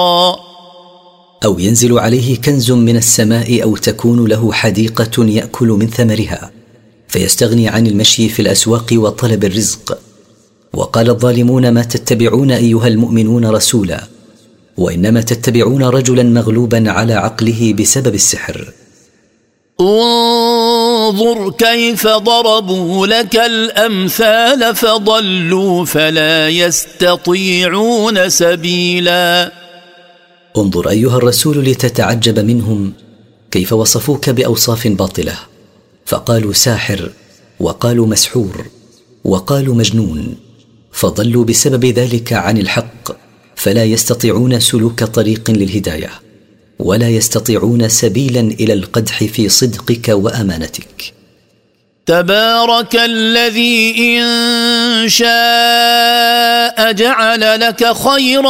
أو ينزل عليه كنز من السماء أو تكون له حديقة يأكل من ثمرها فيستغني عن المشي في الأسواق وطلب الرزق. وقال الظالمون: ما تتبعون أيها المؤمنون رسولا، وإنما تتبعون رجلا مغلوبا على عقله بسبب السحر. انظر كيف ضربوا لك الأمثال فضلوا فلا يستطيعون سبيلا. انظر أيها الرسول لتتعجب منهم كيف وصفوك بأوصاف باطلة، فقالوا ساحر، وقالوا مسحور، وقالوا مجنون، فضلوا بسبب ذلك عن الحق، فلا يستطيعون سلوك طريق للهداية، ولا يستطيعون سبيلا إلى القدح في صدقك وأمانتك. تبارك الذي إن شاء جعل لك خيرا